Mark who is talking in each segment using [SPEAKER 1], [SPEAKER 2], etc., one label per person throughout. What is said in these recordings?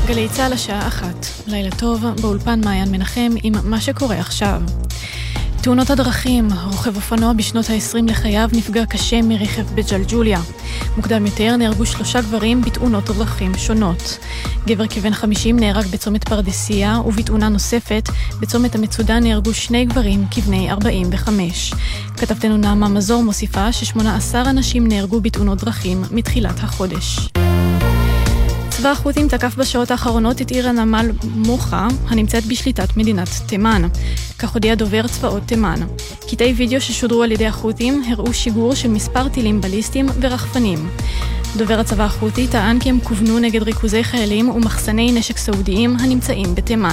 [SPEAKER 1] גלי צהל השעה 1. לילה טוב, באולפן מעיין מנחם עם מה שקורה עכשיו. תאונות הדרכים, רוכב אופנוע בשנות ה-20 לחייו נפגע קשה מרכב בג'לג'וליה. מוקדם יותר נהרגו 3 גברים בתאונות דרכים שונות. גבר כבן 50 נהרג בצומת פרדסיה, ובתאונה נוספת בצומת המצודה נהרגו 2 גברים כבני 45. כתבתנו נעמה מזור מוסיפה ש18 אנשים נהרגו בתאונות דרכים מתחילת החודש. צבא החות'ים תקף בשעות האחרונות את עיר הנמל מוחה, הנמצאת בשליטת מדינת תימן. כך הודיע דובר צבאות תימן. קטעי וידאו ששודרו על ידי החות'ים הראו שיגור של מספר טילים בליסטיים ורחפנים. דובר הצבא החות'י טען כי הם כוונו נגד ריכוזי חיילים ומחסני נשק סעודיים הנמצאים בתימן.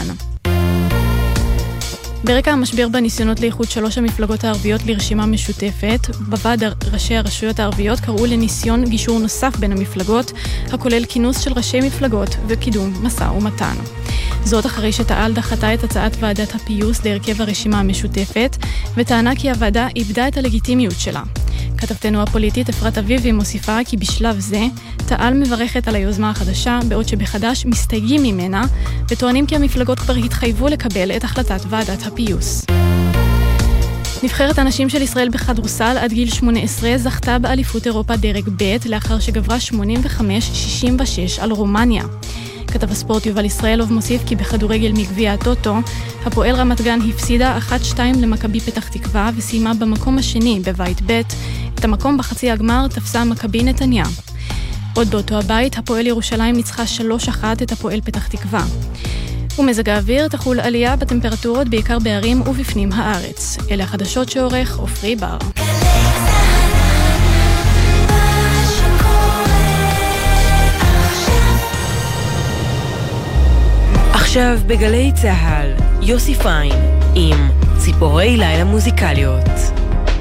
[SPEAKER 1] ברקע המשבר בניסיונות לאיחוד 3 המפלגות הערביות לרשימה משותפת, בוועד ראשי הרשויות הערביות קראו לניסיון גישור נוסף בין המפלגות, הכולל כינוס של ראשי מפלגות וקידום משא ומתן. זאת אחרי שתע"ל דחתה את הצעת ועדת הפיוס להרכב הרשימה המשותפת, וטענה כי הוועדה איבדה את הלגיטימיות שלה. כתבתנו הפוליטית אפרת אביבי מוסיפה כי בשלב זה תע"ל מברכת על היוזמה החדשה, בעוד שבחדש מסתייגים ממנה וטוענים כי המפלגות כבר התחייבו לקבל את החלטת ועדת הפיוס. נבחרת הנשים של ישראל בכדורסל עד גיל 18 זכתה באליפות אירופה דרג ב' לאחר שגברה 85-66 על רומניה. כתב הספורט יובל ישראלוב מוסיף כי בכדורגל מגביע הטוטו, הפועל רמת גן הפסידה 1-2 למכבי פתח תקווה וסיימה במקום השני בבית ב'. את המקום בחצי הגמר תפסה מכבי נתניה. עוד באותו הבית, הפועל ירושלים ניצחה 3-1 את הפועל פתח תקווה. ומזג האוויר תחול עלייה בטמפרטורות בעיקר בערים ובפנים הארץ. אלה החדשות שעורך עופרי בר.
[SPEAKER 2] עכשיו בגלי צהל, יוסי פיין עם ציפורי לילה מוזיקליות.